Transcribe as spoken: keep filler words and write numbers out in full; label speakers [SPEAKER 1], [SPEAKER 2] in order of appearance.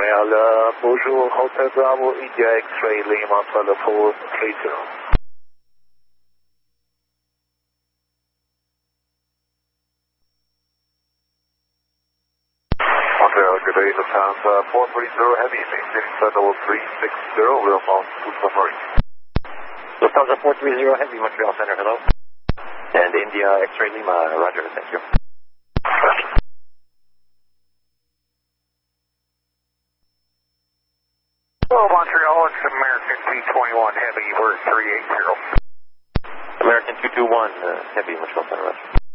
[SPEAKER 1] Montreal, uh, bonjour, Hotel Bravo, India X-ray, Lima, four three zero. Montreal, good day, Lufthansa four three zero Heavy, maintain Federal three six zero, we'll mount to submarine.
[SPEAKER 2] Lufthansa four three zero Heavy, Montreal Center, hello. And India X-ray Lima, roger, thank you.
[SPEAKER 1] Hello, Montreal, it's American two twenty-one Heavy, we're three eight zero.
[SPEAKER 2] American two two one uh, Heavy, Montreal Center, roger.